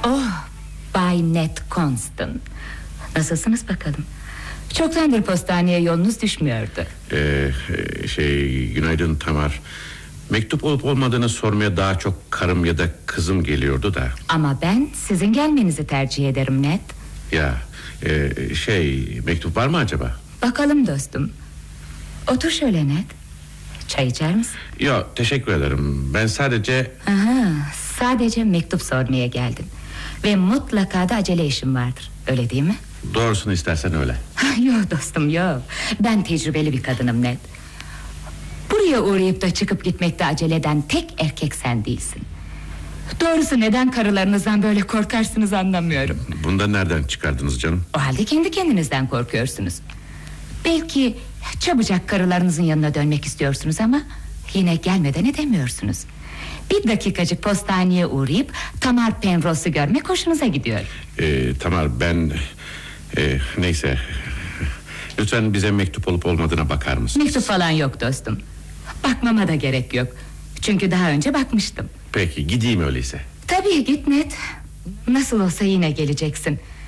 Oh, Bay Ned Constant. Nasılsınız bakalım? Çoktandır postaneye yolunuz düşmüyordu. Günaydın Tamar. Mektup olup olmadığını sormaya daha çok karım ya da kızım geliyordu da. Ama ben sizin gelmenizi tercih ederim Ned. Ya mektup var mı acaba? Bakalım dostum. Otur şöyle Ned. Çay içer misin? Yok, teşekkür ederim. Ben sadece... Sadece mektup sormaya geldin. Ve mutlaka da acele işim vardır. Öyle değil mi? Doğrusunu istersen öyle. Yok dostum, yok. Ben tecrübeli bir kadınım Ned. Buraya uğrayıp da çıkıp gitmekte acele eden tek erkek sen değilsin. Doğrusu neden karılarınızdan böyle korkarsınız anlamıyorum. Bunu da nereden çıkardınız canım? O halde kendi kendinizden korkuyorsunuz. Belki çabucak karılarınızın yanına dönmek istiyorsunuz ama yine gelmeden edemiyorsunuz. Bir dakikacık postaneye uğrayıp Tamar Penrose'u görmek hoşunuza gidiyor. Tamar, ben... neyse... Lütfen bize mektup olup olmadığına bakar mısın? Mektup falan yok dostum. Bakmama da gerek yok. Çünkü daha önce bakmıştım. Peki, gideyim öyleyse. Tabii git Ned. Nasıl olsa yine geleceksin.